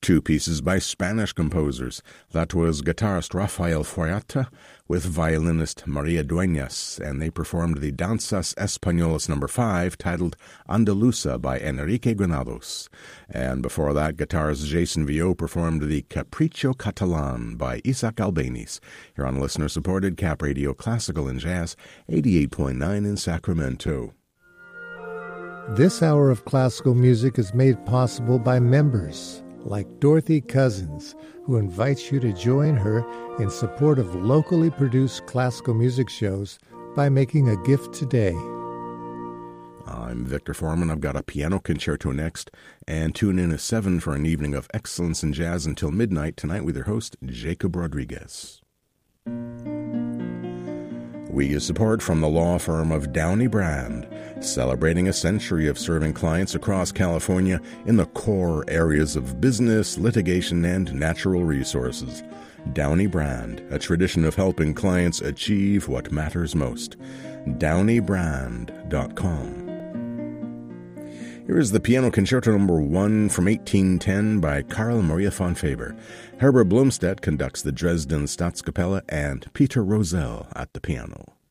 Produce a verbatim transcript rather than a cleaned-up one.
two pieces by Spanish composers. That was guitarist Rafael Foyata with violinist Maria Dueñas, and they performed the Danzas Españolas number five, titled Andaluza by Enrique Granados. And before that, guitarist Jason Vio performed the Capricho Catalan by Isaac Albeniz. You're on listener-supported Cap Radio Classical and Jazz, eighty-eight point nine in Sacramento. This hour of classical music is made possible by members like Dorothy Cousins, who invites you to join her in support of locally produced classical music shows by making a gift today. I'm Victor Foreman. I've got a piano concerto next, and tune in at seven for an evening of excellence in jazz until midnight tonight with your host, Jacob Rodriguez. We get support from the law firm of Downey Brand, celebrating a century of serving clients across California in the core areas of business, litigation, and natural resources. Downey Brand, a tradition of helping clients achieve what matters most. downey brand dot com. Here is the Piano Concerto number one from eighteen ten by Carl Maria von Faber. Herbert Blomstedt conducts the Dresden Staatskapelle and Peter Rosell at the piano.